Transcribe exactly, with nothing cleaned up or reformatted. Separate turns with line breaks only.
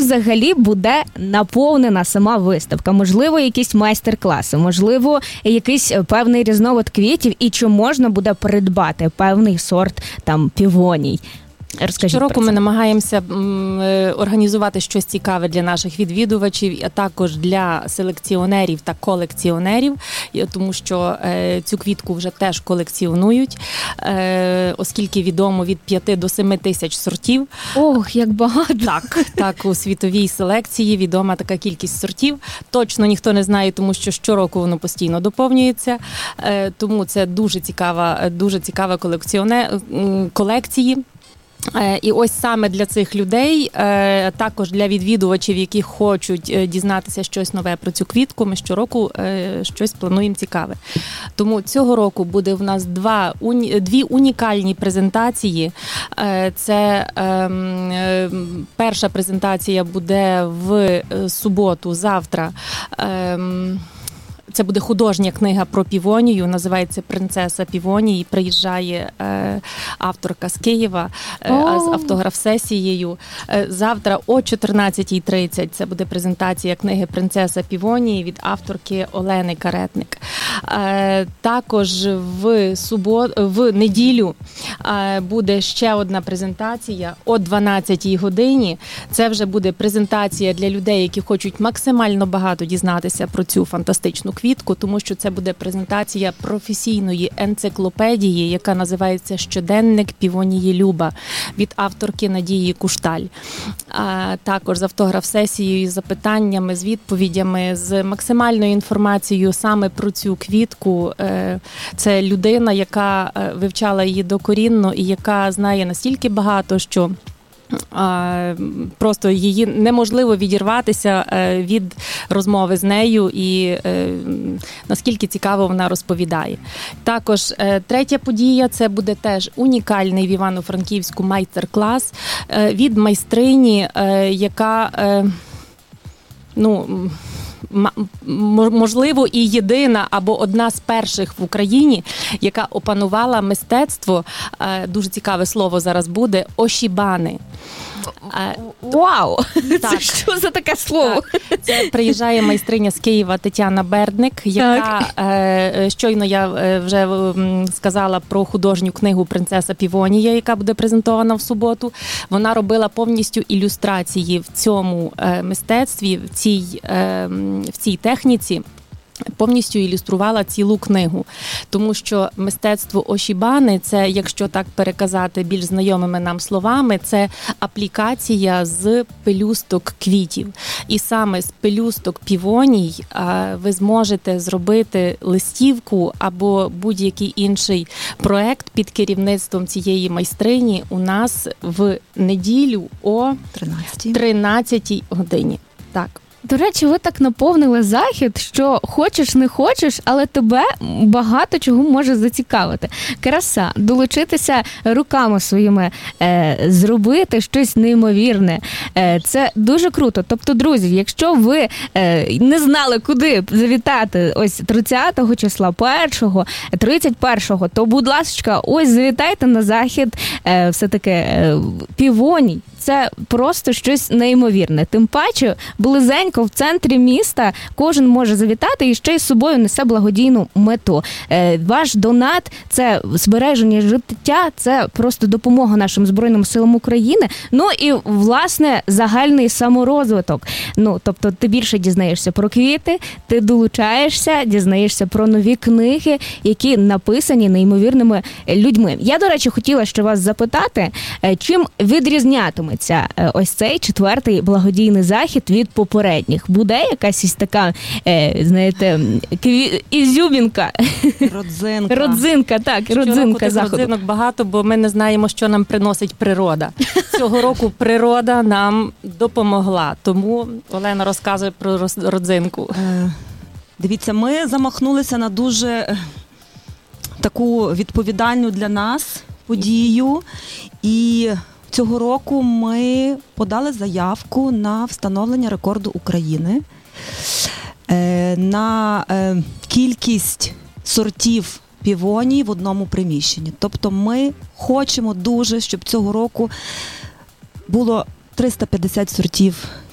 взагалі буде наповнена сама виставка? Можливо, якісь майстер-класи, можливо, якийсь певний різновид квітів, і чи можна буде придбати певний сорт там півоній? Розкажіть.
Щороку ми намагаємося організувати щось цікаве для наших відвідувачів, а також для селекціонерів та колекціонерів, тому що цю квітку вже теж колекціонують, оскільки відомо від п'яти до семи тисяч сортів.
Ох, як багато!
Так, так, у світовій селекції відома така кількість сортів. Точно ніхто не знає, тому що щороку воно постійно доповнюється. Тому це дуже цікава, дуже цікава колекціоне... колекції. І ось саме для цих людей, також для відвідувачів, які хочуть дізнатися щось нове про цю квітку, ми щороку щось плануємо цікаве. Тому цього року буде в нас два, дві унікальні презентації. Це перша презентація буде в суботу, завтра. Це буде художня книга про півонію, називається «Принцеса півонії». Приїжджає е, авторка з Києва е, з автограф-сесією. Е, завтра о чотирнадцятій тридцять це буде презентація книги «Принцеса півонії» від авторки Олени Каретник. Е, також в, субот... в неділю е, буде ще одна презентація о дванадцятій годині. Це вже буде презентація для людей, які хочуть максимально багато дізнатися про цю фантастичну квітку, тому що це буде презентація професійної енциклопедії, яка називається «Щоденник півонії Люба» від авторки Надії Кушталь. А також з автограф-сесією, з запитаннями, з відповідями, з максимальною інформацією саме про цю квітку. Це людина, яка вивчала її докорінно і яка знає настільки багато, що просто її неможливо відірватися від розмови з нею і наскільки цікаво вона розповідає. Також третя подія – це буде теж унікальний в Івано-Франківську майстер-клас від майстрині, яка, ну, можливо, і єдина або одна з перших в Україні, яка опанувала мистецтво, дуже цікаве слово зараз буде, ошібани.
Вау!
Так.
Це що за таке слово?
Так. Це приїжджає майстриня з Києва Тетяна Бердник, яка, так. щойно я вже сказала про художню книгу «Принцеса півонія», яка буде презентована в суботу. Вона робила повністю ілюстрації в цьому мистецтві, в цій, в цій техніці. Повністю ілюструвала цілу книгу, тому що мистецтво ошібани, це, якщо так переказати більш знайомими нам словами, це аплікація з пелюсток квітів. І саме з пелюсток півоній ви зможете зробити листівку або будь-який інший проект під керівництвом цієї майстрині у нас в неділю о тринадцятій годині. Так.
До речі, ви так наповнили захід, що хочеш, не хочеш, але тебе багато чого може зацікавити. Краса, долучитися руками своїми, е, зробити щось неймовірне. Е, це дуже круто. Тобто, друзі, якщо ви е, не знали, куди завітати ось тридцятого числа, першого, тридцять першого, то, будь ласка, ось завітайте на захід е, все-таки е, півоній. Це просто щось неймовірне. Тим паче, близенько в центрі міста кожен може завітати і ще й з собою несе благодійну мету. Ваш донат – це збереження життя, це просто допомога нашим Збройним силам України. Ну і, власне, загальний саморозвиток. Ну, тобто, ти більше дізнаєшся про квіти, ти долучаєшся, дізнаєшся про нові книги, які написані неймовірними людьми. Я, до речі, хотіла ще вас запитати, чим відрізнятиме ось цей четвертий благодійний захід від попередніх? Буде якась ось така, знаєте, ізюмінка?
Родзинка.
Родзинка, так, родзинка заходу.
Родзинок багато, бо ми не знаємо, що нам приносить природа. Цього року природа нам допомогла. Тому Олена розказує про родзинку.
Дивіться, ми замахнулися на дуже таку відповідальну для нас подію. І цього року ми подали заявку на встановлення рекорду України на кількість сортів півоній в одному приміщенні. Тобто ми хочемо дуже, щоб цього року було триста п'ятдесят сортів